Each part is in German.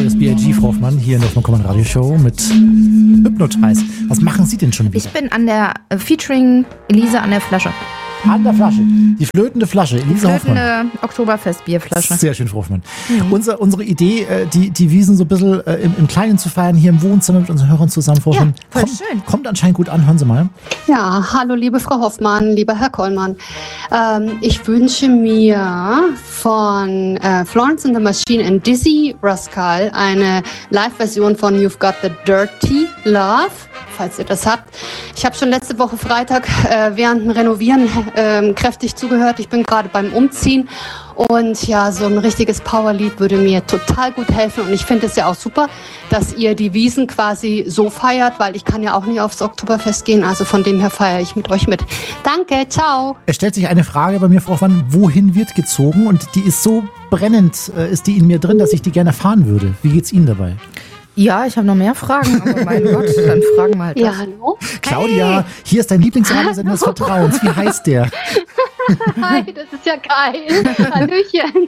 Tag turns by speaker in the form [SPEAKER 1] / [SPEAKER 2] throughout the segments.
[SPEAKER 1] Notorious B.I.G. Frau Hoffmann hier in der Von Radio Show mit Hypnotize. Was machen Sie denn schon wieder?
[SPEAKER 2] Ich bin an der Featuring Elisa an der Flasche.
[SPEAKER 1] An der Flasche. Die flötende Flasche. Elisa Hoffmann.
[SPEAKER 2] Flötende Oktoberfestbierflasche.
[SPEAKER 1] Sehr schön, Frau Hoffmann. Unsere Idee, die Wiesn so ein bisschen im Kleinen zu feiern, hier im Wohnzimmer mit unseren Hörern zusammen, Frau Hoffmann.
[SPEAKER 2] Ja, voll schön.
[SPEAKER 1] Kommt anscheinend gut an. Hören Sie mal.
[SPEAKER 3] Ja, hallo liebe Frau Hoffmann, lieber Herr Kollmann. Ich wünsche mir von Florence and the Machine und Dizzy Rascal eine Live-Version von You've Got the Dirty Love, falls ihr das habt. Ich habe schon letzte Woche Freitag während dem Renovieren kräftig zugehört. Ich bin gerade beim Umziehen und ja, so ein richtiges Powerlied würde mir total gut helfen und ich finde es ja auch super, dass ihr die Wiesn quasi so feiert, weil ich kann ja auch nicht aufs Oktoberfest gehen, also von dem her feiere ich mit euch mit. Danke, ciao.
[SPEAKER 1] Es stellt sich eine Frage bei mir, Frau Hoffmann, wohin wird gezogen? Und die ist so brennend, ist die in mir drin, dass ich die gerne erfahren würde. Wie geht's Ihnen dabei?
[SPEAKER 2] Ja, ich habe noch mehr Fragen, aber mein Gott, dann fragen wir halt
[SPEAKER 3] Ja,
[SPEAKER 2] das.
[SPEAKER 3] hallo?
[SPEAKER 1] Claudia, hier ist dein Lieblingsradiosender des Vertrauens. Wie heißt der?
[SPEAKER 3] Hi, das ist ja geil. Hallöchen.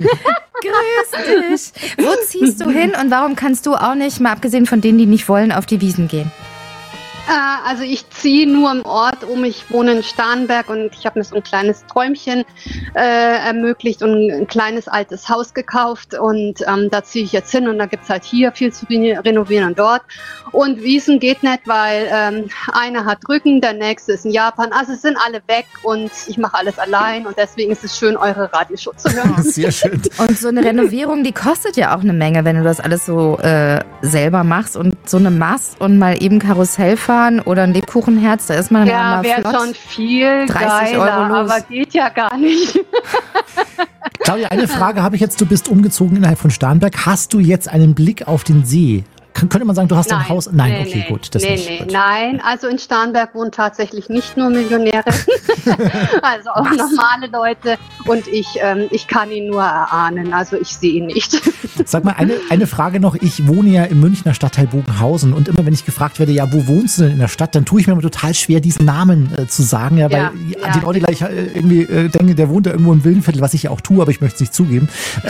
[SPEAKER 2] Grüß dich. Wo ziehst du hin und warum kannst du auch nicht, mal abgesehen von denen, die nicht wollen, auf die Wiesn gehen?
[SPEAKER 3] Also ich ziehe nur im Ort um. Ich wohne in Starnberg und ich habe mir so ein kleines Träumchen ermöglicht und ein kleines altes Haus gekauft und da ziehe ich jetzt hin und da gibt's halt hier viel zu renovieren und dort. Und Wiesn geht nicht, weil einer hat Rücken, der nächste ist in Japan. Also es sind alle weg und ich mache alles allein und deswegen ist es schön, eure Radioshow zu hören.
[SPEAKER 1] Sehr schön.
[SPEAKER 2] Und so eine Renovierung, die kostet ja auch eine Menge, wenn du das alles so selber machst und so eine Mast und mal eben Karussell fahren oder ein Lebkuchenherz, da ist man
[SPEAKER 3] Ja,
[SPEAKER 2] mal
[SPEAKER 3] wäre
[SPEAKER 2] flott.
[SPEAKER 3] schon viel
[SPEAKER 2] 30
[SPEAKER 3] geiler,
[SPEAKER 2] Euro los.
[SPEAKER 3] aber geht ja gar nicht.
[SPEAKER 1] Claudia, eine Frage habe ich jetzt. Du bist umgezogen innerhalb von Starnberg. Hast du jetzt einen Blick auf den See? Könnte man sagen, du hast ein Haus? Nein, okay, gut. Das nicht. Gut.
[SPEAKER 3] Nein, also in Starnberg wohnen tatsächlich nicht nur Millionäre, also auch normale Leute und ich kann ihn nur erahnen, also ich sehe ihn nicht.
[SPEAKER 1] Sag mal, eine Frage noch. Ich wohne ja im Münchner Stadtteil Bogenhausen und immer wenn ich gefragt werde, ja, wo wohnst du denn in der Stadt, dann tue ich mir immer total schwer, diesen Namen zu sagen, ja, weil die Leute gleich irgendwie denken, der wohnt da irgendwo im Wildenviertel, was ich ja auch tue, aber ich möchte es nicht zugeben.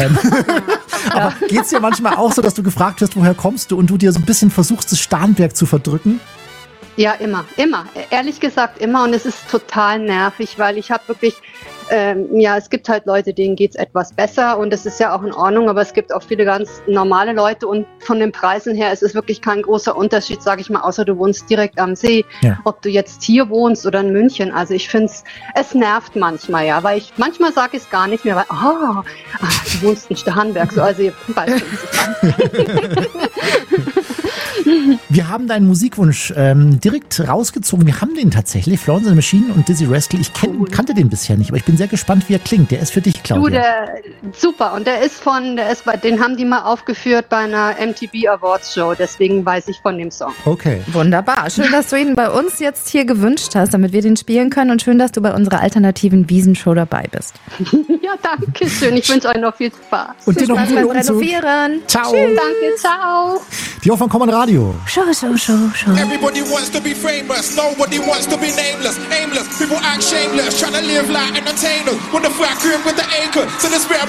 [SPEAKER 1] Aber geht's dir manchmal auch so, dass du gefragt wirst, woher kommst du und du dir so ein bisschen versuchst, das Starnberg zu verdrücken?
[SPEAKER 3] Ja, immer. Ehrlich gesagt immer und es ist total nervig, weil ich habe wirklich, es gibt halt Leute, denen geht's etwas besser und das ist ja auch in Ordnung, aber es gibt auch viele ganz normale Leute und von den Preisen her ist es wirklich kein großer Unterschied, sage ich mal, außer du wohnst direkt am See, ob du jetzt hier wohnst oder in München. Also ich finde es nervt manchmal, ja, weil manchmal sage ich es gar nicht mehr, weil, du wohnst in Starnberg, so, also ihr weißt schon.
[SPEAKER 1] Wir haben deinen Musikwunsch direkt rausgezogen. Wir haben den tatsächlich, Florence and the Machine und Dizzy Rascal. Ich kannte den bisher nicht, aber ich bin sehr gespannt, wie er klingt. Der ist für dich, Claudia.
[SPEAKER 3] Super. Und den haben die mal aufgeführt bei einer MTV Awards Show. Deswegen weiß ich von dem Song.
[SPEAKER 1] Okay.
[SPEAKER 2] Wunderbar. Schön, dass du ihn bei uns jetzt hier gewünscht hast, damit wir den spielen können und schön, dass du bei unserer alternativen Wiesn-Show dabei bist.
[SPEAKER 3] Ja, danke schön. Ich wünsche euch noch viel Spaß.
[SPEAKER 1] Und dir noch einen
[SPEAKER 2] beim
[SPEAKER 1] guten Umzug.
[SPEAKER 2] Renovieren.
[SPEAKER 1] Ciao.
[SPEAKER 3] Danke, ciao.
[SPEAKER 1] Die Hoffmann Common Radio.
[SPEAKER 2] Show.
[SPEAKER 4] Everybody wants to be famous, nobody wants to be nameless, aimless. People act shameless, trying to live like entertainers. When the flat crib with the anchor, so the spirit